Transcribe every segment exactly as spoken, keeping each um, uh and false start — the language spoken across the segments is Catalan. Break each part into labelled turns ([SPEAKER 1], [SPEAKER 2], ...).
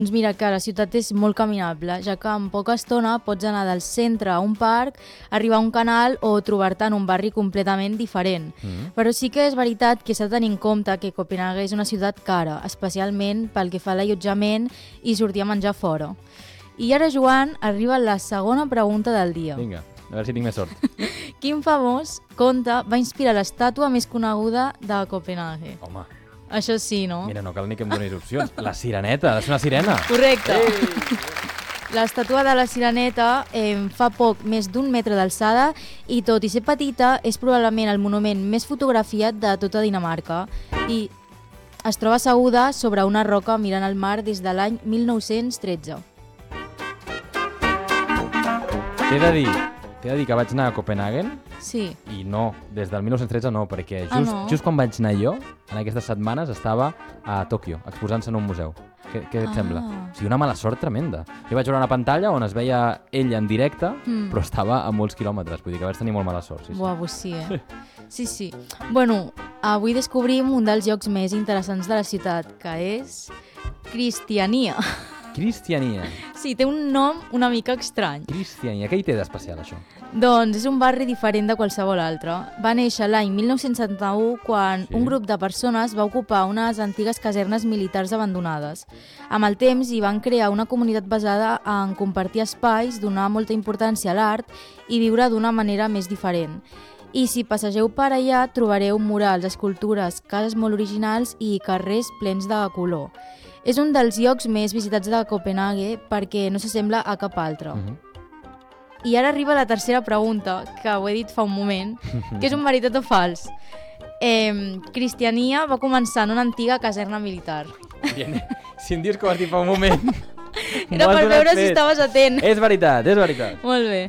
[SPEAKER 1] Doncs mira que la ciutat és molt caminable, ja que en poca estona pots anar del centre a un parc, arribar a un canal o trobar-te en un barri completament diferent. Mm. Però sí que és veritat que s'ha de tenir en compte que Copenhague és una ciutat cara, especialment pel que fa a l'allotjament i sortir a menjar fora. I ara, Joan, arriba la segona pregunta del dia.
[SPEAKER 2] Vinga, a veure si tinc més sort.
[SPEAKER 1] Quin famós conte va inspirar l'estàtua més coneguda de Copenhague?
[SPEAKER 2] Home...
[SPEAKER 1] Això sí, no?
[SPEAKER 2] Mira, no cal ni que em donis opcions. La sireneta, ha de ser una sirena.
[SPEAKER 1] Correcte. L'estàtua de la sireneta eh, fa poc més d'un metre d'alçada i tot i ser petita és probablement el monument més fotografiat de tota Dinamarca i es troba asseguda sobre una roca mirant al mar des de l'any mil nou-cents tretze.
[SPEAKER 2] T'he de dir, t'he de dir que vaig anar a Copenhagen.
[SPEAKER 1] Sí.
[SPEAKER 2] I no, des del mil nou-cents tretze no, perquè just,
[SPEAKER 1] ah, no?
[SPEAKER 2] just quan vaig anar jo, en aquestes setmanes, estava a Tòquio, exposant-se en un museu. Què, què et
[SPEAKER 1] ah.
[SPEAKER 2] sembla? O sigui, una mala sort tremenda. Jo vaig veure una pantalla on es veia ell en directe, mm. però estava a molts quilòmetres, vull dir que vaig tenir molt mala sort. Sí, sí.
[SPEAKER 1] Buah, pues sí, eh? Sí, sí. Bueno, avui descobrim un dels llocs més interessants de la ciutat, que és Cristiania.
[SPEAKER 2] Cristiania.
[SPEAKER 1] Sí, té un nom una mica estrany.
[SPEAKER 2] Cristiania, què hi té d'especial, això?
[SPEAKER 1] Doncs és un barri diferent de qualsevol altre. Va néixer l'any mil nou-cents setanta-u quan sí. un grup de persones va ocupar unes antigues casernes militars abandonades. Amb el temps hi van crear una comunitat basada en compartir espais, donar molta importància a l'art i viure d'una manera més diferent. I si passegeu per allà trobareu murals, escultures, cases molt originals i carrers plens de color. És un dels llocs més visitats de Copenhague perquè no s'assembla a cap altre. Uh-huh. I ara arriba la tercera pregunta, que ho he dit fa un moment, que és un veritat o fals. Eh, Cristiania va començar en una antiga caserna militar.
[SPEAKER 2] Bien. Si em dius que ho has dit fa un moment...
[SPEAKER 1] Era per veure fet. Si estaves atent.
[SPEAKER 2] És veritat, és veritat.
[SPEAKER 1] Molt bé.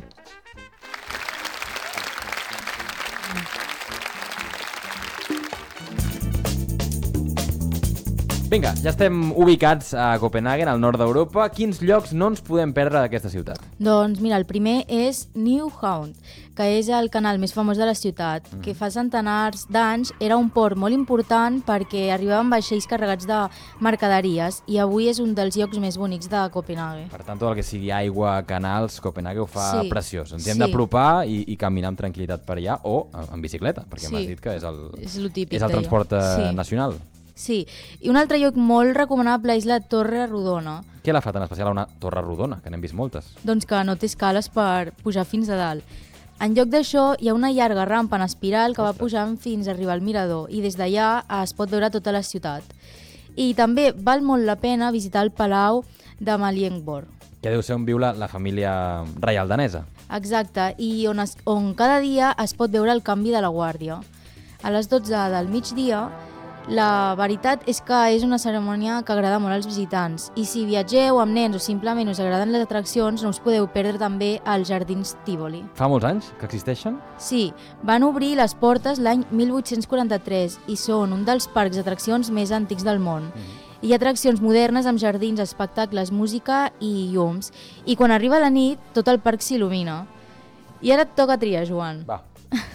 [SPEAKER 2] Vinga, ja estem ubicats a Copenhagen, al nord d'Europa. Quins llocs no ens podem perdre d'aquesta ciutat?
[SPEAKER 1] Doncs mira, el primer és Nyhavn, que és el canal més famós de la ciutat, mm. que fa centenars d'anys era un port molt important perquè arribaven vaixells carregats de mercaderies i avui és un dels llocs més bonics de Copenhague.
[SPEAKER 2] Per tant, tot el que sigui aigua, canals, Copenhague ho fa sí. preciós. Ens hem
[SPEAKER 1] sí.
[SPEAKER 2] d'apropar i, i caminar amb tranquil·litat per allà o en bicicleta, perquè
[SPEAKER 1] sí.
[SPEAKER 2] m'has dit que és el,
[SPEAKER 1] és el, típic,
[SPEAKER 2] és el transport
[SPEAKER 1] sí.
[SPEAKER 2] nacional.
[SPEAKER 1] Sí, i un altre lloc molt recomanable és la Torre Rodona.
[SPEAKER 2] Què la fa tan especial a una torre rodona, que n'hem vist moltes?
[SPEAKER 1] Doncs que no té escales per pujar fins a dalt. En lloc d'això, hi ha una llarga rampa en espiral que Ostres. va pujant fins a arribar al mirador i des d'allà es pot veure tota la ciutat. I també val molt la pena visitar el Palau de Malienborg.
[SPEAKER 2] Que deu ser on viu la, la família reial danesa.
[SPEAKER 1] Exacte, i on, es, on cada dia es pot veure el canvi de la guàrdia. A les dotze del migdia, la veritat és que és una cerimònia que agrada molt als visitants i si viatgeu amb nens o simplement us agraden les atraccions no us podeu perdre també als Jardins Tívoli.
[SPEAKER 2] Fa molts anys que existeixen?
[SPEAKER 1] Sí, van obrir les portes l'any mil vuit-cents quaranta-tres i són un dels parcs d'atraccions més antics del món. Mm. Hi ha atraccions modernes amb jardins, espectacles, música i llums i quan arriba la nit tot el parc s'il·lumina. I ara et toca triar, Joan.
[SPEAKER 2] Va.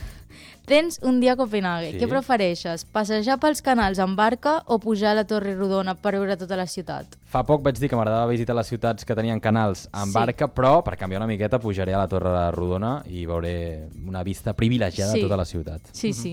[SPEAKER 1] Tens un dia a Copenhague. Sí. Què prefereixes? Passejar pels canals en barca o pujar a la Torre Rodona per veure tota la ciutat?
[SPEAKER 2] Fa poc vaig dir que m'agradava visitar les ciutats que tenien canals en sí. barca, però per canviar una miqueta pujaré a la Torre Rodona i veuré una vista privilegiada sí. de tota la ciutat.
[SPEAKER 1] Sí, sí.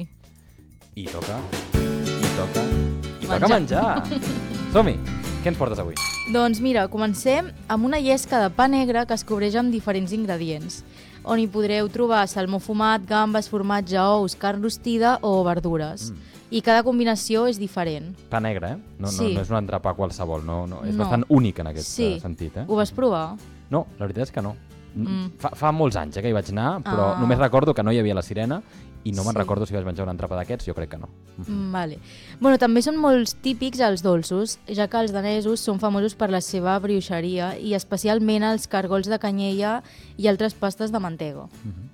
[SPEAKER 2] I toca, i toca, i menjar. toca menjar. Som-hi! Què ens portes avui?
[SPEAKER 1] Doncs mira, comencem amb una llesca de pa negre que es cobreix amb diferents ingredients, on hi podreu trobar salmó fumat, gambes, formatge, ous, carn rostida o verdures. Mm. I cada combinació és diferent.
[SPEAKER 2] Pa negre, eh? No,
[SPEAKER 1] sí.
[SPEAKER 2] no, no és un entrepà qualsevol, no, no. és
[SPEAKER 1] no.
[SPEAKER 2] bastant únic en aquest
[SPEAKER 1] sí.
[SPEAKER 2] sentit. Eh?
[SPEAKER 1] Ho vas provar?
[SPEAKER 2] No, la veritat és que no.
[SPEAKER 1] Mm.
[SPEAKER 2] Fa, fa molts anys eh, que hi vaig anar, però ah. només recordo que no hi havia la sirena i no sí. me'n recordo si vaig menjar un entrepà d'aquests, jo crec que no.
[SPEAKER 1] Mm, vale. Bueno, també són molt típics els dolços, ja que els danesos són famosos per la seva brioixeria i especialment els cargols de canyella i altres pastes de mantega. Mm-hmm.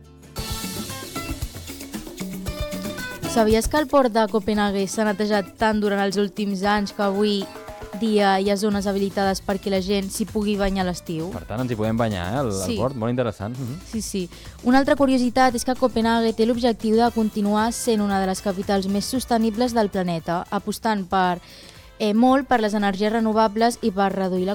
[SPEAKER 1] Sabies que el port de Copenhague s'ha netejat tant durant els últims anys que avui dia hi ha zones habilitades perquè la gent s'hi pugui banyar a l'estiu?
[SPEAKER 2] Per tant, ens hi podem banyar, eh, al,
[SPEAKER 1] sí.
[SPEAKER 2] al port, molt interessant. Uh-huh.
[SPEAKER 1] Sí, sí. Una altra curiositat és que Copenhague té l'objectiu de continuar sent una de les capitals més sostenibles del planeta, apostant per eh, molt per les energies renovables i per reduir la